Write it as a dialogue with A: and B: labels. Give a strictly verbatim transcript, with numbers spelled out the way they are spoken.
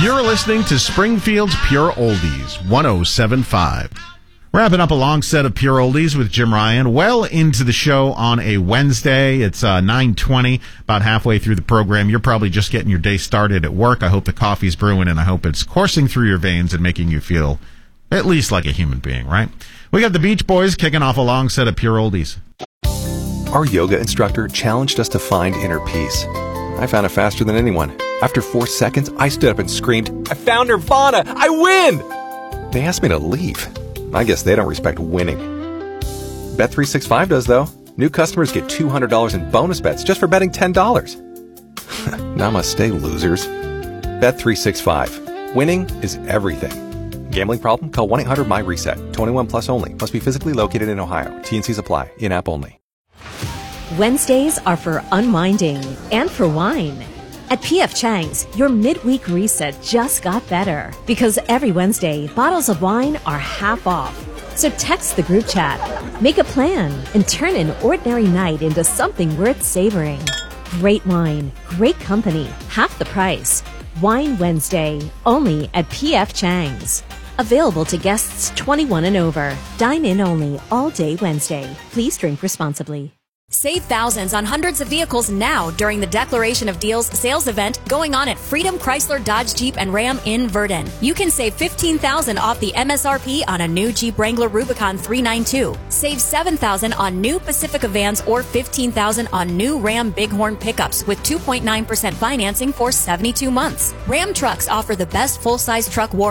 A: You're listening to Springfield's Pure Oldies, one oh seven point five. Wrapping up a long set of Pure Oldies with Jim Ryan. Well into the show on a Wednesday. It's uh, nine twenty, about halfway through the program. You're probably just getting your day started at work. I hope the coffee's brewing, and I hope it's coursing through your veins and making you feel at least like a human being, right? We got the Beach Boys kicking off a long set of Pure Oldies.
B: Our yoga instructor challenged us to find inner peace. I found it faster than anyone. After four seconds, I stood up and screamed, "I found Nirvana! I win!" They asked me to leave. I guess they don't respect winning. Bet three sixty-five does, though. New customers get two hundred dollars in bonus bets just for betting ten dollars. Namaste, losers. Bet three sixty-five. Winning is everything. Gambling problem? Call one eight hundred my reset. twenty-one plus only. Must be physically located in Ohio. T and Cs apply. In-app only.
C: Wednesdays are for unwinding and for wine. At P F Chang's, your midweek reset just got better because every Wednesday, bottles of wine are half off. So text the group chat, make a plan, and turn an ordinary night into something worth savoring. Great wine, great company, half the price. Wine Wednesday, only at P F Chang's. Available to guests twenty-one and over. Dine in only all day Wednesday. Please drink responsibly.
D: Save thousands on hundreds of vehicles now during the Declaration of Deals sales event going on at Freedom Chrysler Dodge Jeep and Ram in Verdon. You can save fifteen thousand dollars off the M S R P on a new Jeep Wrangler Rubicon three ninety-two. Save seven thousand dollars on new Pacifica vans or fifteen thousand dollars on new Ram Bighorn pickups with two point nine percent financing for seventy-two months. Ram trucks offer the best full-size truck warranty